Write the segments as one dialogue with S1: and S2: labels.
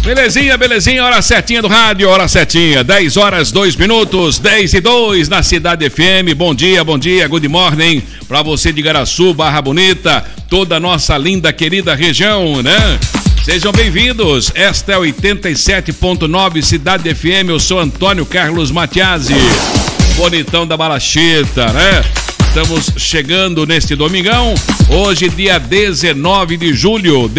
S1: Belezinha, hora certinha do rádio, hora certinha, 10 horas 2 minutos, 10 e 2 na Cidade FM. Bom dia, good morning pra você de Igaraçu, Barra Bonita, toda a nossa linda, querida região, né? Sejam bem-vindos, esta é 87.9 Cidade FM, eu sou Antônio Carlos Matiasi, bonitão da Balachita, né? Estamos chegando neste domingão, hoje dia 19 de julho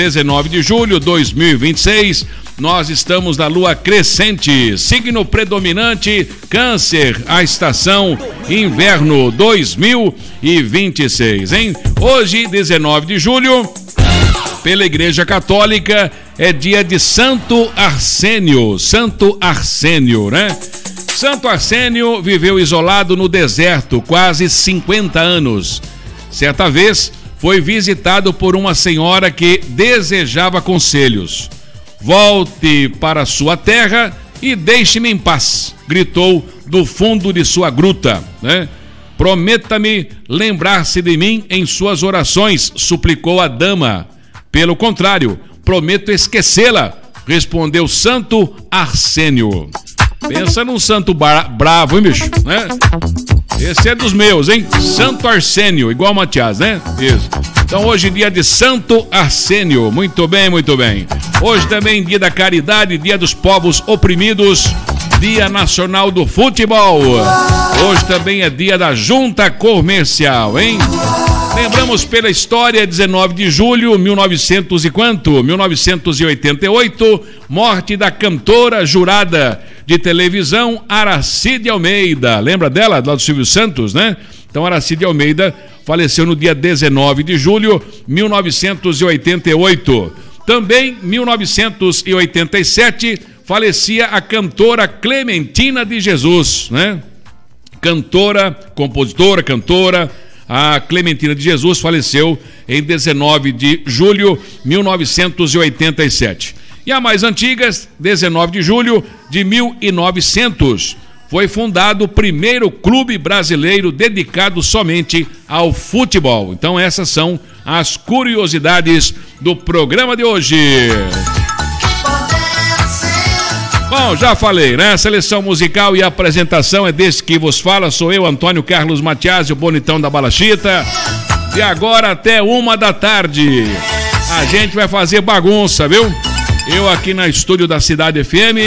S1: 2026, nós estamos na lua crescente, signo predominante, Câncer, a estação inverno 2026, hein? Hoje, 19 de julho, pela Igreja Católica, é dia de Santo Arsênio, né? Santo Arsênio viveu isolado no deserto quase 50 anos. Certa vez, foi visitado por uma senhora que desejava conselhos. Volte para sua terra e deixe-me em paz, gritou do fundo de sua gruta, né? Prometa-me lembrar-se de mim em suas orações, suplicou a dama. Pelo contrário, prometo esquecê-la, respondeu Santo Arsênio. Pensa num santo bravo, hein, bicho? Né? Esse é dos meus, hein? Santo Arsênio, igual o Matias, né? Isso. Então hoje dia de Santo Arsênio. Muito bem, muito bem. Hoje também dia da caridade, dia dos povos oprimidos, dia nacional do futebol. Hoje também é dia da junta comercial, hein? Lembramos pela história, 19 de julho, 1988, morte da cantora jurada de televisão Aracide Almeida. Lembra dela? Lá do Silvio Santos, né? Então Aracide Almeida faleceu no dia 19 de julho, 1988. Também, 1987, falecia a cantora Clementina de Jesus, né? Compositora, cantora. A Clementina de Jesus faleceu em 19 de julho de 1987. E a mais antiga, 19 de julho de 1900, foi fundado o primeiro clube brasileiro dedicado somente ao futebol. Então essas são as curiosidades do programa de hoje. Bom, já falei, né? A seleção musical e a apresentação é desse que vos fala. Sou eu, Antônio Carlos Matiasi, o bonitão da Balachita. De agora até 1 da tarde. A gente vai fazer bagunça, viu? Eu aqui na estúdio da Cidade FM.